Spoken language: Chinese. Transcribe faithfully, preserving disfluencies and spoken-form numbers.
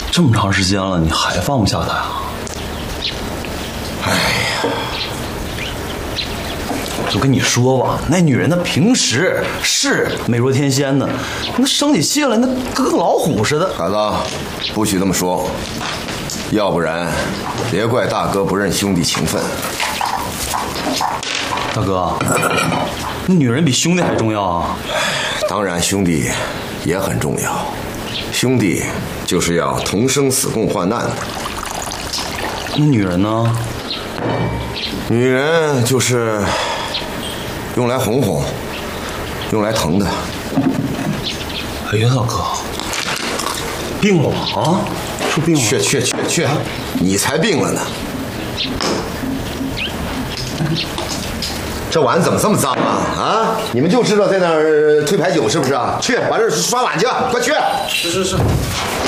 这么长时间了，你还放不下他呀？ 哎呀， 我跟你说吧，那女人她平时是美若天仙的，那生起气来那跟个老虎似的。 孩子，不许这么说，要不然别怪大哥不认兄弟情分。 大哥，那女人比兄弟还重要啊！ 当然，兄弟也很重要，兄弟就是要同生死共患难的。 那女人呢？ 女人就是用来哄哄，用来疼的。 哎呀，大哥，病了吧？啊，是病了？ 去去去去，你才病了呢！这碗怎么这么脏啊？啊！你们就知道在那儿推牌九是不是啊？去把这刷碗去，快去！ 是是是。